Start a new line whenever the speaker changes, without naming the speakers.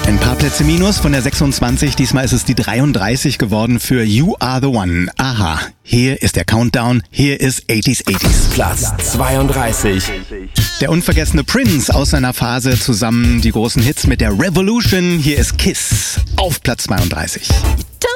Ein paar Plätze minus von der 26, diesmal ist es die 33 geworden für You Are The One. Aha, hier ist der Countdown, hier ist 80s.
Platz 32.
Der unvergessene Prince aus seiner Phase zusammen die großen Hits mit der Revolution. Hier ist Kiss auf Platz 32.